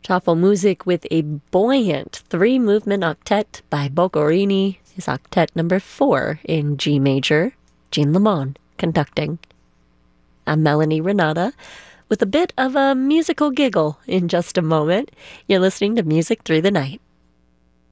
Shuffle Music with a buoyant three-movement octet by Boccherini is octet number 4 in G major, Jean Lemon conducting. I'm Melanie Renata with a bit of a musical giggle in just a moment. You're listening to Music Through the Night.